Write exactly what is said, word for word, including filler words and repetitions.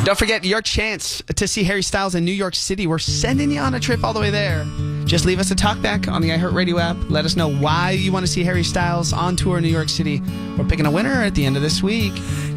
Don't forget your chance to see Harry Styles in New York City. We're sending you on a trip all the way there. Just leave us a talkback on the iHeartRadio app. Let us know why you want to see Harry Styles on tour in New York City. We're picking a winner at the end of this week.